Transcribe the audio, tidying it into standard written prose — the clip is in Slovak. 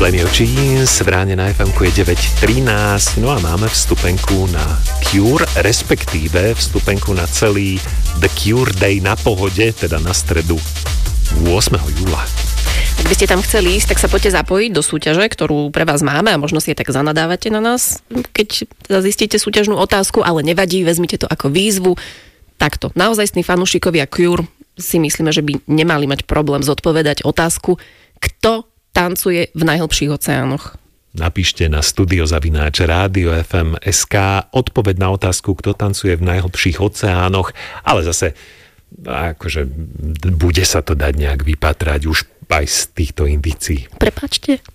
Flammy Jeans v ráne na FM-ku je 9.13, no a máme vstupenku na Cure, respektíve vstupenku na celý The Cure Day na Pohode, teda na stredu 8. júla. Ak by ste tam chceli ísť, tak sa poďte zapojiť do súťaže, ktorú pre vás máme a možno si aj tak zanadávate na nás, keď zistíte súťažnú otázku, ale nevadí, vezmite to ako výzvu. Takto, naozajstní fanúšikovia Cure si myslíme, že by nemali mať problém zodpovedať otázku, kto tancuje v najhlbších oceánoch. Napíšte na studio@radio.fm.sk odpoveď na otázku, kto tancuje v najhlbších oceánoch, ale zase akože bude sa to dať nejak vypatrať už aj z týchto indícií. Prepáčte.